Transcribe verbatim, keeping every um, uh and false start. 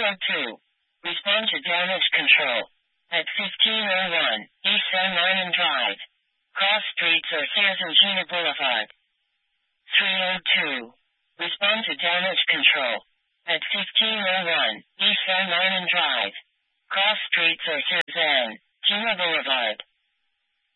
oh two. Respond to damage control. At fifteen oh one, East San Martin Drive. Cross streets or Sears and Gina Boulevard. three oh two. Respond to damage control. At fifteen oh one, East San Martin Drive. Cross streets or Sears and Gina Boulevard.